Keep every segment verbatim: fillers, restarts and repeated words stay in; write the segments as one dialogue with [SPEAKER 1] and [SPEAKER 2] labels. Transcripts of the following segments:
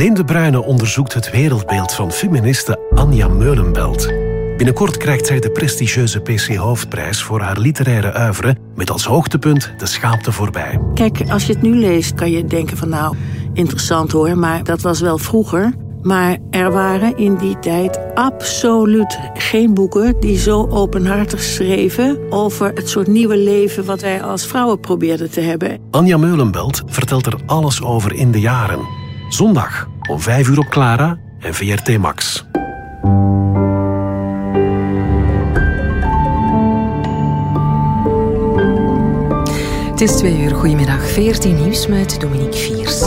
[SPEAKER 1] Helene de Bruyne onderzoekt het wereldbeeld van feministe Anja Meulenbelt. Binnenkort krijgt zij de prestigieuze P C Hoofdprijs voor haar literaire oeuvre met als hoogtepunt De Schaapte voorbij.
[SPEAKER 2] Kijk, als je het nu leest kan je denken van nou, interessant hoor, maar dat was wel vroeger. Maar er waren in die tijd absoluut geen boeken die zo openhartig schreven over het soort nieuwe leven wat wij als vrouwen probeerden te hebben.
[SPEAKER 1] Anja Meulenbelt vertelt er alles over in de jaren. Zondag om vijf uur op Clara en V R T Max.
[SPEAKER 3] Het is twee uur. Goedemiddag. V R T Nieuws met Dominique Viers.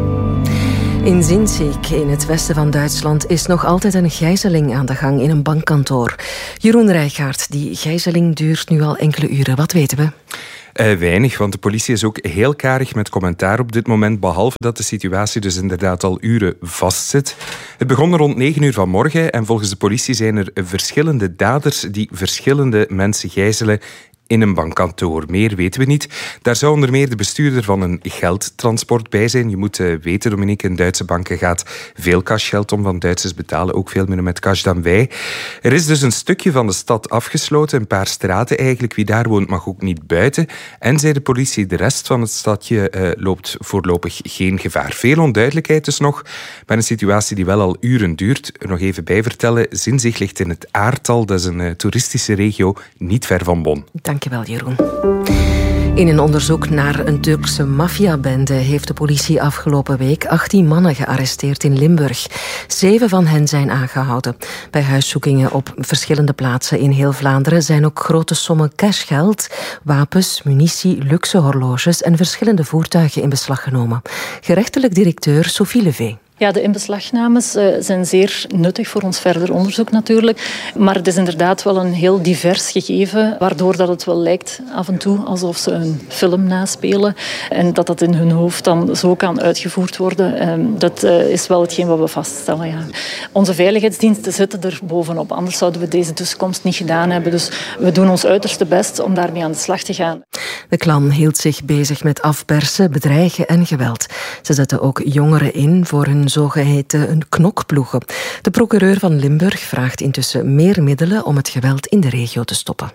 [SPEAKER 3] In Zinzig, in het westen van Duitsland, is nog altijd een gijzeling aan de gang in een bankkantoor. Jeroen Rijkaard, die gijzeling duurt nu al enkele uren. Wat weten we?
[SPEAKER 4] Uh, weinig, want de politie is ook heel karig met commentaar op dit moment, behalve dat de situatie dus inderdaad al uren vastzit. Het begon rond negen uur vanmorgen en volgens de politie zijn er verschillende daders die verschillende mensen gijzelen in een bankkantoor. Meer weten we niet. Daar zou onder meer de bestuurder van een geldtransport bij zijn. Je moet uh, weten, Dominique, in Duitse banken gaat veel cashgeld om, want Duitsers betalen ook veel meer met cash dan wij. Er is dus een stukje van de stad afgesloten, een paar straten eigenlijk. Wie daar woont mag ook niet buiten. En, zei de politie, de rest van het stadje uh, loopt voorlopig geen gevaar. Veel onduidelijkheid dus nog, maar een situatie die wel al uren duurt. Er nog even bij vertellen, Zinzig ligt in het Aartal. Dat is een uh, toeristische regio, niet ver van Bonn.
[SPEAKER 3] Dankjewel, Jeroen. In een onderzoek naar een Turkse maffiabende heeft de politie afgelopen week achttien mannen gearresteerd in Limburg. Zeven van hen zijn aangehouden. Bij huiszoekingen op verschillende plaatsen in heel Vlaanderen zijn ook grote sommen cashgeld, wapens, munitie, luxe horloges en verschillende voertuigen in beslag genomen. Gerechtelijk directeur Sophie Levé.
[SPEAKER 5] Ja, de inbeslagnames uh, zijn zeer nuttig voor ons verder onderzoek natuurlijk. Maar het is inderdaad wel een heel divers gegeven, waardoor dat het wel lijkt af en toe alsof ze een film naspelen en dat dat in hun hoofd dan zo kan uitgevoerd worden. Um, dat uh, is wel hetgeen wat we vaststellen, ja. Onze veiligheidsdiensten zitten er bovenop, anders zouden we deze tussenkomst niet gedaan hebben. Dus we doen ons uiterste best om daarmee aan de slag te gaan.
[SPEAKER 3] De klan hield zich bezig met afpersen, bedreigen en geweld. Ze zetten ook jongeren in voor hun zogeheten knokploegen. De procureur van Limburg vraagt intussen meer middelen om het geweld in de regio te stoppen.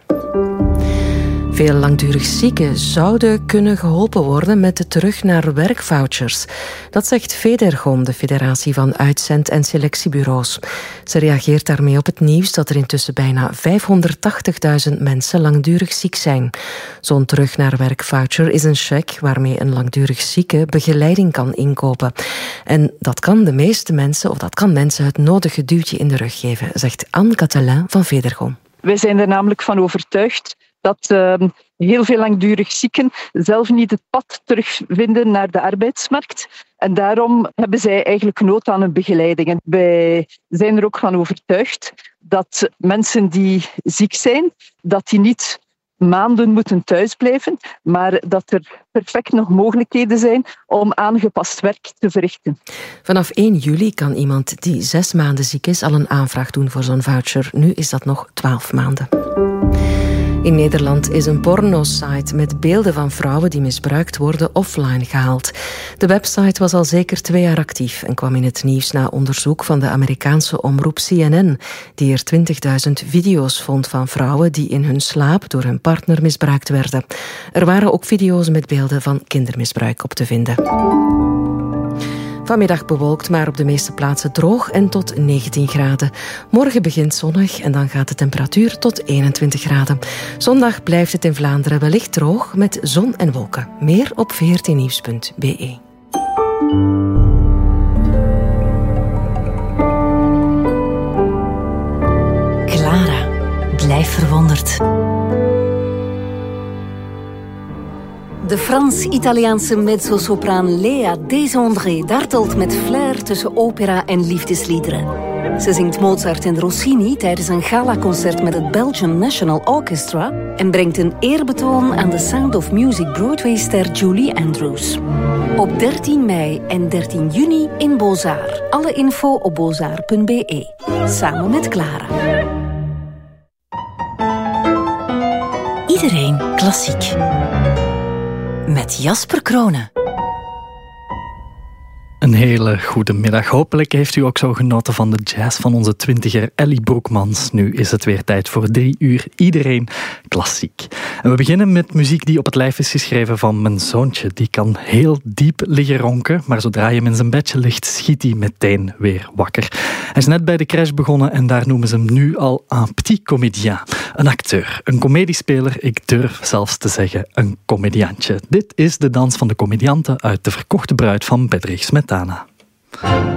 [SPEAKER 3] Veel langdurig zieken zouden kunnen geholpen worden met de terug naar werkvouchers. Dat zegt Federgom, de federatie van uitzend- en selectiebureaus. Ze reageert daarmee op het nieuws dat er intussen bijna vijfhonderdtachtigduizend mensen langdurig ziek zijn. Zo'n terug naar werkvoucher is een cheque waarmee een langdurig zieke begeleiding kan inkopen. En dat kan de meeste mensen, of dat kan mensen het nodige duwtje in de rug geven, zegt Anne Catelin van Federgom.
[SPEAKER 6] Wij zijn er namelijk van overtuigd dat uh, heel veel langdurig zieken zelf niet het pad terugvinden naar de arbeidsmarkt. En daarom hebben zij eigenlijk nood aan een begeleiding. En wij zijn er ook van overtuigd dat mensen die ziek zijn, dat die niet maanden moeten thuisblijven, maar dat er perfect nog mogelijkheden zijn om aangepast werk te verrichten.
[SPEAKER 3] Vanaf één juli kan iemand die zes maanden ziek is al een aanvraag doen voor zo'n voucher. Nu is dat nog twaalf maanden. In Nederland is een pornosite met beelden van vrouwen die misbruikt worden offline gehaald. De website was al zeker twee jaar actief en kwam in het nieuws na onderzoek van de Amerikaanse omroep C N N, die er twintigduizend video's vond van vrouwen die in hun slaap door hun partner misbruikt werden. Er waren ook video's met beelden van kindermisbruik op te vinden. Vanmiddag bewolkt, maar op de meeste plaatsen droog en tot negentien graden. Morgen begint zonnig en dan gaat de temperatuur tot eenentwintig graden. Zondag blijft het in Vlaanderen wellicht droog met zon en wolken. Meer op v r t nieuws punt b e.
[SPEAKER 7] Clara, blijf verwonderd. De Frans-Italiaanse mezzosopraan Lea Desandré dartelt met flair tussen opera en liefdesliederen. Ze zingt Mozart en Rossini tijdens een galaconcert met het Belgian National Orchestra en brengt een eerbetoon aan de Sound of Music Broadway-ster Julie Andrews. Op dertien mei en dertien juni in Beaux-Arts. Alle info op beaux-arts punt b e. Samen met Clara. Iedereen klassiek. Met Jasper Kronen.
[SPEAKER 8] Een hele goede middag. Hopelijk heeft u ook zo genoten van de jazz van onze twintiger Ellie Broekmans. Nu is het weer tijd voor drie uur iedereen klassiek. En we beginnen met muziek die op het lijf is geschreven van mijn zoontje. Die kan heel diep liggen ronken, maar zodra je hem in zijn bedje ligt, schiet hij meteen weer wakker. Hij is net bij de crash begonnen en daar noemen ze hem nu al un petit comédien. Een acteur, een comediespeler, ik durf zelfs te zeggen een comediantje. Dit is de dans van de comedianten uit De Verkochte Bruid van Bedřich Smetana.